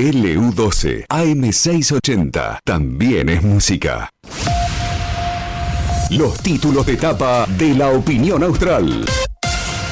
LU12 AM680 también es música. Los títulos de etapa de la opinión austral.